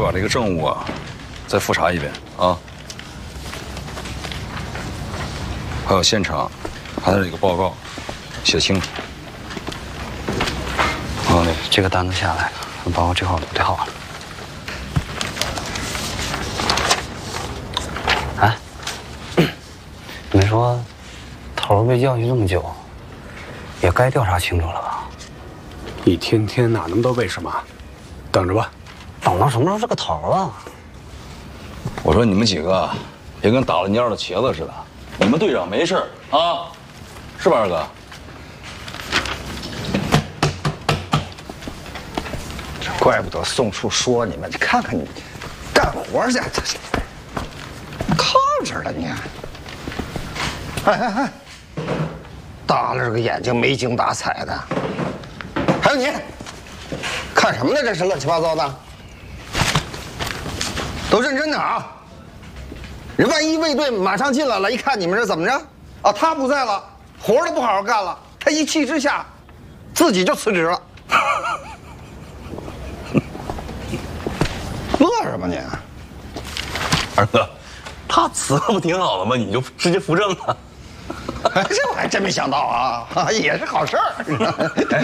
把这个证物啊再复查一遍啊，还有现场他的这个报告写清楚。 哦，对，这个单子下来了，把我这块都对好了。哎，你们说，头被教训这么久，也该调查清楚了吧？ 一天天哪那么多为什么？等着吧。 等到什么时候是个头啊？ 我说你们几个别跟打了蔫的茄子似的，你们队长没事啊，是吧，二哥？ 怪不得宋处说你们，看看你，干活去，这是靠着了你。哎，耷拉着个眼睛，没精打采的。还有你，看什么呢？这是乱七八糟的。都认真点啊！人万一卫队马上进来了，一看你们这怎么着？啊，他不在了，活都不好好干了，他一气之下，自己就辞职了。乐什么你？ 二哥，他辞了不挺好的吗？你就直接扶正了。 哎，这我还真没想到啊，也是好事儿。